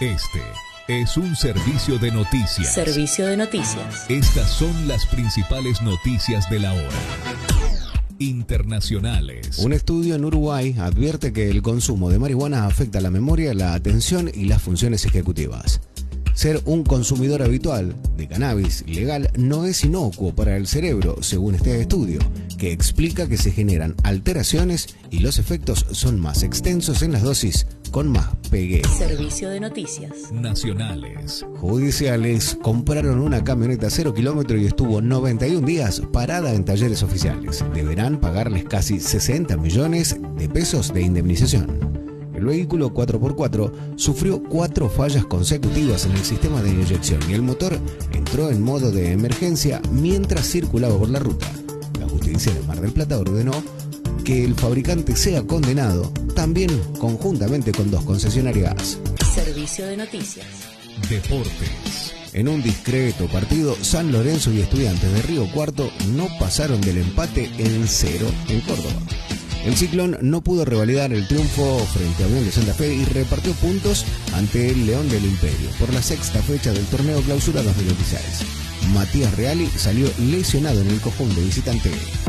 Este es un servicio de noticias. Servicio de noticias. Estas son las principales noticias de la hora. Internacionales. Un estudio en Uruguay advierte que el consumo de marihuana afecta la memoria, la atención y las funciones ejecutivas. Ser un consumidor habitual de cannabis legal no es inocuo para el cerebro, según este estudio, que explica que se generan alteraciones y los efectos son más extensos en las dosis con más pegue. Servicio de noticias. Nacionales. Judiciales compraron una camioneta 0 kilómetro y estuvo 91 días parada en talleres oficiales. Deberán pagarles casi 60 millones de pesos de indemnización. El vehículo 4x4 sufrió 4 fallas consecutivas en el sistema de inyección y el motor entró en modo de emergencia mientras circulaba por la ruta. La justicia de Mar del Plata ordenó que el fabricante sea condenado, también conjuntamente con 2 concesionarias. Servicio de noticias. Deportes. En un discreto partido, San Lorenzo y Estudiantes de Río Cuarto no pasaron del empate en 0 en Córdoba. El Ciclón no pudo revalidar el triunfo frente a Unión de Santa Fe y repartió puntos ante el León del Imperio por la 6ª fecha del torneo Clausura 2026. Matías Reali salió lesionado en el cojón de visitante.